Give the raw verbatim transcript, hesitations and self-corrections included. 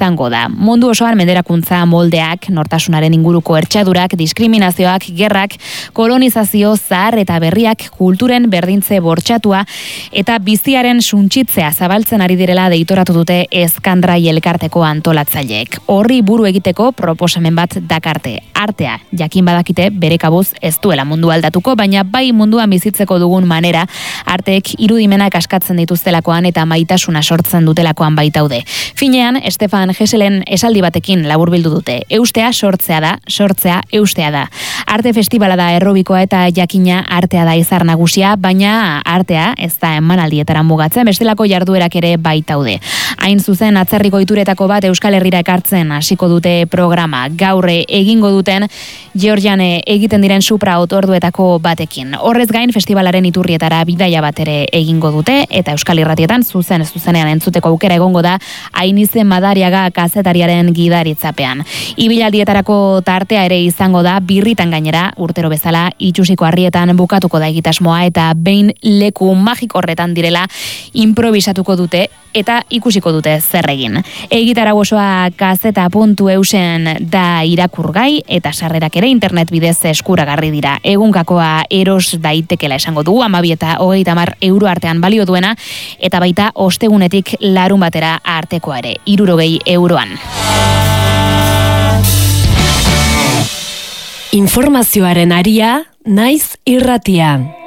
izango da. Mundu osoan menderakuntza moldeak, nortasunaren inguruko ertsadurak, diskriminazioak, gerrak, kolonizazio zahar eta berriak, kulturen berdintze bortxatua eta biziaren suntsitzea zabaltzen ari direla deitoratu dute Eskandrai elkarteko antolatzaileek. Horri buru egiteko proposamen bat dakarte. Artea, jakin badakite bere kabuz ez duela mundu aldatuko, baina bai munduan bizitzeko dugun manera, arteek irudimenak askatzen dituztelakoan eta maitasuna sortzen dutelakoan baitaude. Finean, Stefan Hesselen esaldi batekin laburbildu dute. Eustea sortzea da, sortzea eustea da. Arte festivala da errobikoa eta jakina artea da izar nagusia, baina artea ez da emanaldietara mugatzen, bestelako jarduerak ere baitaude. Hain zuzen atzerriko ituretako bat Euskal Herrira ekartzen hasiko dute programa. Gaurre egingo duten Georgian egiten diren supra otorduetako batekin. Horrez gain festivalaren iturrietara bidaia bat ere egingo dute eta Euskal Irratietan zuzen ez zuzenean entzuteko aukera egongo da Ainize Madariaga kazetariaren gidaritzapean. Ibilaldietako tartea ere izango da birritan gainera urtero bezala itxusiko harrietan bukatuko da egitasmoa eta behin leku magiko horretan direla improvisatuko dute eta ikusiko dute zer egin. Egitarau osoa kazeta puntu eusen da irakurgai eta sarrerak ere internet bidez eskuragarri dira. Egunkakoa eros daitekela esango du, hamabi eta hogeita hamar euro artean balio duena eta baita ostegunetik larun batera artekoa ere, hirurogei euroan. Informazioaren aria, naiz irratia.